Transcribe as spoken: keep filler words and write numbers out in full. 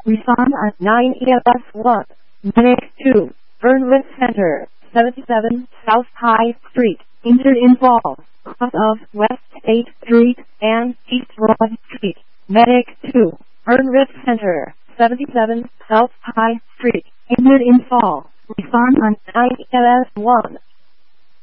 Respond on nine E L S one. Medic two. Burnwood Center, seventy-seven South High Street. Injured involved. Cross of West eighth Street and East Broad Street. Medic two. Burnwood Center, seventy-seven South High Street. Injured in fall. Respond on nine E L S one.